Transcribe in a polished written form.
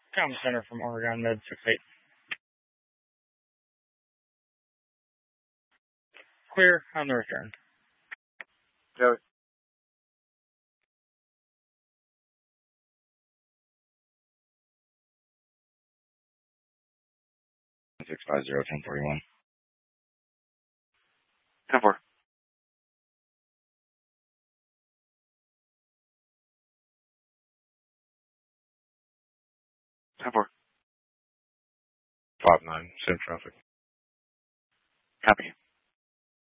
Comm Center from Oregon Med 68. Clear on the return. Joey. Six 1041. 10-4. 10-4. 5-9, same traffic. Copy.